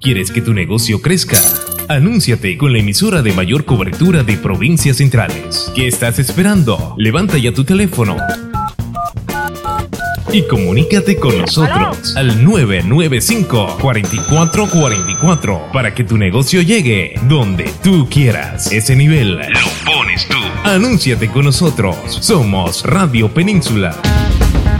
¿Quieres que tu negocio crezca? Anúnciate con la emisora de mayor cobertura de provincias centrales. ¿Qué estás esperando? Levanta ya tu teléfono y comunícate con nosotros al 995-4444 para que tu negocio llegue donde tú quieras. Ese nivel lo pones tú. Anúnciate con nosotros. Somos Radio Península.